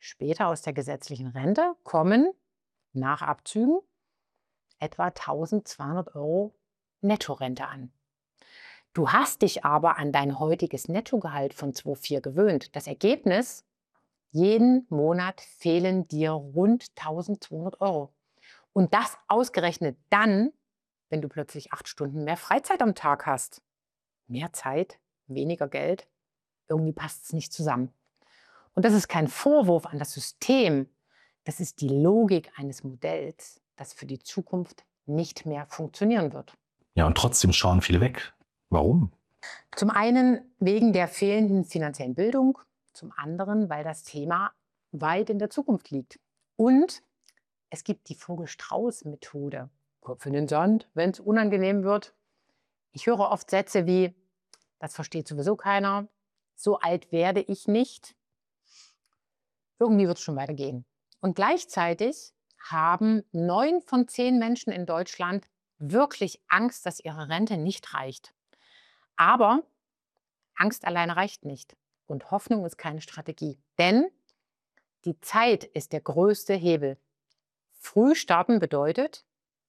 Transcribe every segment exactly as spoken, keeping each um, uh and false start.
Später aus der gesetzlichen Rente kommen nach Abzügen etwa eintausendzweihundert Euro Nettorente an. Du hast dich aber an dein heutiges Nettogehalt von zwei Komma vier gewöhnt. Das Ergebnis: jeden Monat fehlen dir rund eintausendzweihundert Euro. Und das ausgerechnet dann, wenn du plötzlich acht Stunden mehr Freizeit am Tag hast. Mehr Zeit, weniger Geld, irgendwie passt es nicht zusammen. Und das ist kein Vorwurf an das System, das ist die Logik eines Modells, das für die Zukunft nicht mehr funktionieren wird. Ja, und trotzdem schauen viele weg. Warum? Zum einen wegen der fehlenden finanziellen Bildung, zum anderen, weil das Thema weit in der Zukunft liegt. Und es gibt die Vogel-Strauß-Methode. Kopf in den Sand, wenn es unangenehm wird. Ich höre oft Sätze wie: das versteht sowieso keiner, so alt werde ich nicht. Irgendwie wird es schon weitergehen. Und gleichzeitig haben neun von zehn Menschen in Deutschland wirklich Angst, dass ihre Rente nicht reicht. Aber Angst alleine reicht nicht. Und Hoffnung ist keine Strategie. Denn die Zeit ist der größte Hebel. Früh starten bedeutet,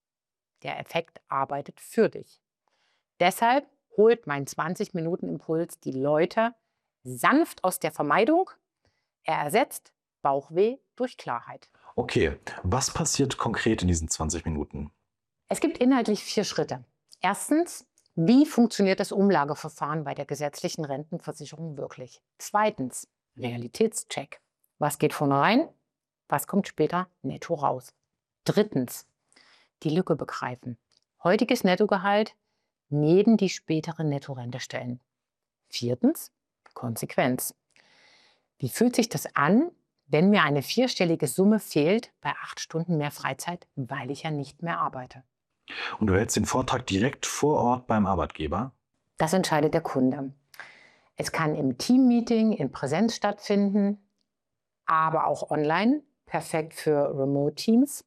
der Effekt arbeitet für dich. Deshalb holt mein zwanzig-Minuten-Impuls die Leute sanft aus der Vermeidung. Er ersetzt Bauchweh durch Klarheit. Okay, was passiert konkret in diesen zwanzig Minuten? Es gibt inhaltlich vier Schritte. Erstens: Wie funktioniert das Umlageverfahren bei der gesetzlichen Rentenversicherung wirklich? Zweitens: Realitätscheck. Was geht vorne rein? Was kommt später netto raus? Drittens: Die Lücke begreifen. Heutiges Nettogehalt neben die spätere Nettorente stellen. Viertens: Konsequenz. Wie fühlt sich das an, wenn mir eine vierstellige Summe fehlt bei acht Stunden mehr Freizeit, weil ich ja nicht mehr arbeite? Und du hältst den Vortrag direkt vor Ort beim Arbeitgeber? Das entscheidet der Kunde. Es kann im Teammeeting in Präsenz stattfinden, aber auch online, perfekt für Remote-Teams.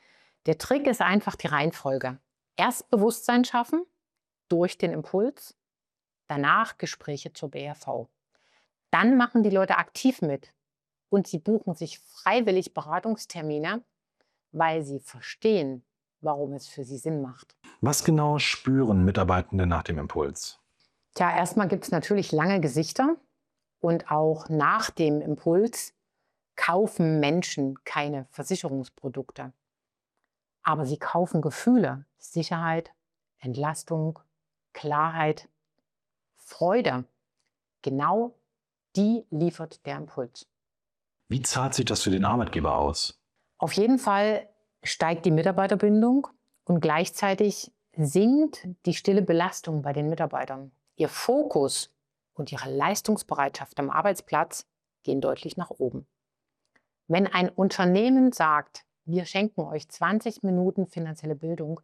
Der Trick ist einfach die Reihenfolge. Erst Bewusstsein schaffen durch den Impuls, danach Gespräche zur B R V. Dann machen die Leute aktiv mit und sie buchen sich freiwillig Beratungstermine, weil sie verstehen, warum es für sie Sinn macht. Was genau spüren Mitarbeitende nach dem Impuls? Tja, erstmal gibt es natürlich lange Gesichter und auch nach dem Impuls kaufen Menschen keine Versicherungsprodukte. Aber sie kaufen Gefühle, Sicherheit, Entlastung, Klarheit, Freude. Genau die liefert der Impuls. Wie zahlt sich das für den Arbeitgeber aus? Auf jeden Fall steigt die Mitarbeiterbindung und gleichzeitig sinkt die stille Belastung bei den Mitarbeitern. Ihr Fokus und ihre Leistungsbereitschaft am Arbeitsplatz gehen deutlich nach oben. Wenn ein Unternehmen sagt, wir schenken euch zwanzig Minuten finanzielle Bildung,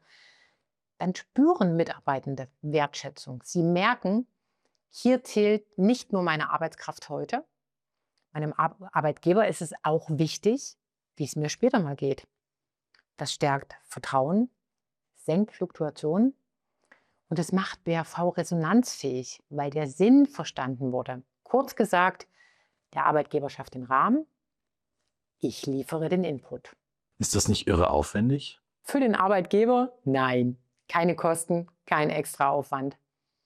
dann spüren Mitarbeitende Wertschätzung. Sie merken, hier zählt nicht nur meine Arbeitskraft heute, meinem Ar- Arbeitgeber ist es auch wichtig, wie es mir später mal geht. Das stärkt Vertrauen, senkt Fluktuationen und es macht B R V resonanzfähig, weil der Sinn verstanden wurde. Kurz gesagt, der Arbeitgeber schafft den Rahmen, ich liefere den Input. Ist das nicht irre aufwendig? Für den Arbeitgeber? Nein. Keine Kosten, kein extra Aufwand.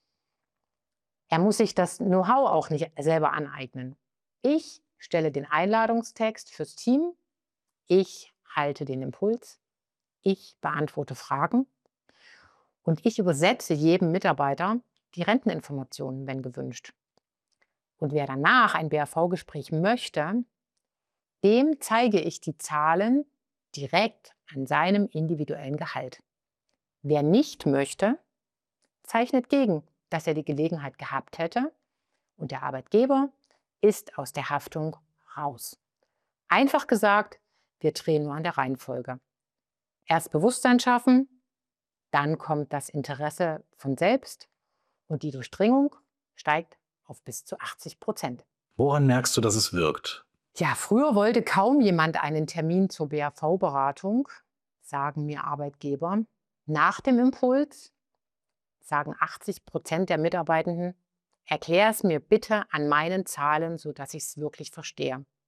Er muss sich das Know-how auch nicht selber aneignen. Ich stelle den Einladungstext fürs Team, ich halte den Impuls, ich beantworte Fragen und ich übersetze jedem Mitarbeiter die Renteninformationen, wenn gewünscht. Und wer danach ein B R V-Gespräch möchte, dem zeige ich die Zahlen direkt an seinem individuellen Gehalt. Wer nicht möchte, zeichnet gegen, dass er die Gelegenheit gehabt hätte und der Arbeitgeber ist aus der Haftung raus. Einfach gesagt, wir drehen nur an der Reihenfolge. Erst Bewusstsein schaffen, dann kommt das Interesse von selbst und die Durchdringung steigt auf bis zu achtzig Prozent. Woran merkst du, dass es wirkt? Ja, früher wollte kaum jemand einen Termin zur B R V-Beratung, sagen mir Arbeitgeber. Nach dem Impuls sagen achtzig Prozent der Mitarbeitenden, erklär es mir bitte an meinen Zahlen, sodass ich es wirklich verstehe.